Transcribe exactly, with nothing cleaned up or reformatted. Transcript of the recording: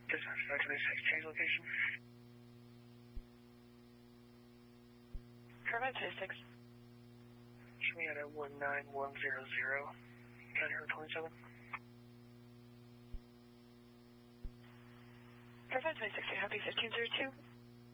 Dispatch five twenty-six, change location. five twenty-six. Show me at a one nine one zero zero. Got her twenty-seven. five twenty-six, you happy fifteen zero two?